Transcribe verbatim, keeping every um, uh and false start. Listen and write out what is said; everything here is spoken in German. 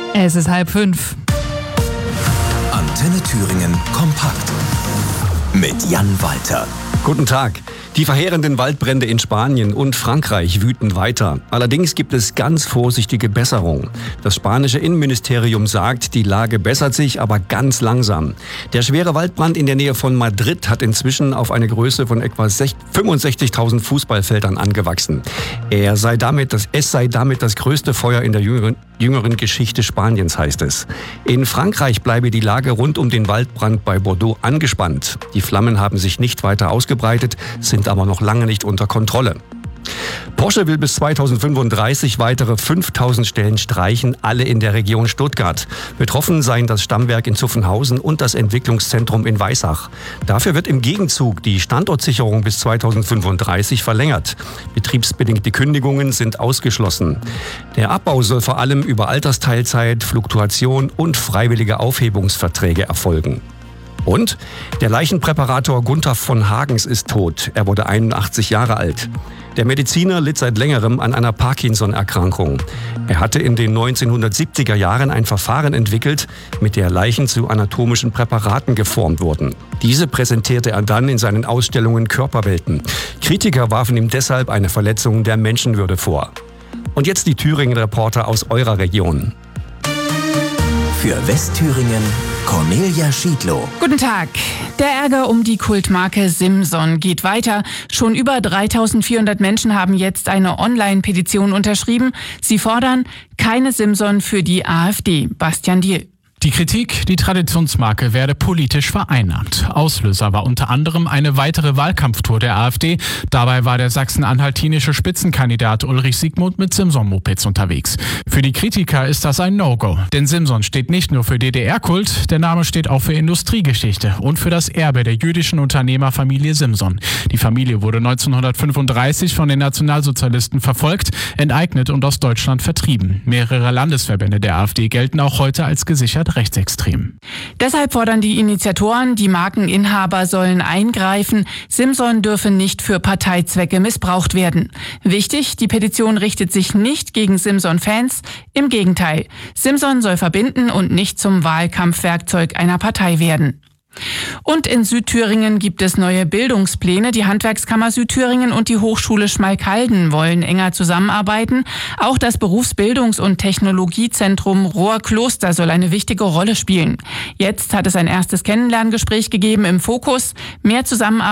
Es ist halb fünf. Antenne Thüringen kompakt mit Jan Walter. Guten Tag. Die verheerenden Waldbrände in Spanien und Frankreich wüten weiter. Allerdings gibt es ganz vorsichtige Besserung. Das spanische Innenministerium sagt, die Lage bessert sich, aber ganz langsam. Der schwere Waldbrand in der Nähe von Madrid hat inzwischen auf eine Größe von etwa fünfundsechzigtausend Fußballfeldern angewachsen. Er sei damit das, es sei damit das größte Feuer in der jüngeren, jüngeren Geschichte Spaniens, heißt es. In Frankreich bleibe die Lage rund um den Waldbrand bei Bordeaux angespannt. Die Flammen haben sich nicht weiter ausgebreitet, sind aber noch lange nicht unter Kontrolle. Porsche will bis zweitausendfünfunddreißig weitere fünftausend Stellen streichen, alle in der Region Stuttgart. Betroffen seien das Stammwerk in Zuffenhausen und das Entwicklungszentrum in Weissach. Dafür wird im Gegenzug die Standortsicherung bis zweitausendfünfunddreißig verlängert. Betriebsbedingte Kündigungen sind ausgeschlossen. Der Abbau soll vor allem über Altersteilzeit, Fluktuation und freiwillige Aufhebungsverträge erfolgen. Und der Leichenpräparator Gunther von Hagens ist tot. Er wurde einundachtzig Jahre alt. Der Mediziner litt seit längerem an einer Parkinson-Erkrankung. Er hatte in den neunzehnhundertsiebziger Jahren ein Verfahren entwickelt, mit der Leichen zu anatomischen Präparaten geformt wurden. Diese präsentierte er dann in seinen Ausstellungen Körperwelten. Kritiker warfen ihm deshalb eine Verletzung der Menschenwürde vor. Und jetzt die Thüringen-Reporter aus eurer Region. Für Westthüringen Cornelia Schiedlow. Guten Tag. Der Ärger um die Kultmarke Simson geht weiter. Schon über dreitausendvierhundert Menschen haben jetzt eine Online-Petition unterschrieben. Sie fordern keine Simson für die AfD. Bastian Diel. Die Kritik, die Traditionsmarke werde politisch vereinnahmt. Auslöser war unter anderem eine weitere Wahlkampftour der AfD. Dabei war der sachsen-anhaltinische Spitzenkandidat Ulrich Siegmund mit Simson-Mopeds unterwegs. Für die Kritiker ist das ein No-Go. Denn Simson steht nicht nur für D D R-Kult, der Name steht auch für Industriegeschichte und für das Erbe der jüdischen Unternehmerfamilie Simson. Die Familie wurde neunzehnhundertfünfunddreißig von den Nationalsozialisten verfolgt, enteignet und aus Deutschland vertrieben. Mehrere Landesverbände der AfD gelten auch heute als gesichert rechtsextrem. Deshalb fordern die Initiatoren, die Markeninhaber sollen eingreifen. Simson dürfe nicht für Parteizwecke missbraucht werden. Wichtig, die Petition richtet sich nicht gegen Simson-Fans. Im Gegenteil, Simson soll verbinden und nicht zum Wahlkampfwerkzeug einer Partei werden. Und in Südthüringen gibt es neue Bildungspläne. Die Handwerkskammer Südthüringen und die Hochschule Schmalkalden wollen enger zusammenarbeiten. Auch das Berufsbildungs- und Technologiezentrum Rohrkloster soll eine wichtige Rolle spielen. Jetzt hat es ein erstes Kennenlerngespräch gegeben im Fokus. Mehr Zusammenarbeit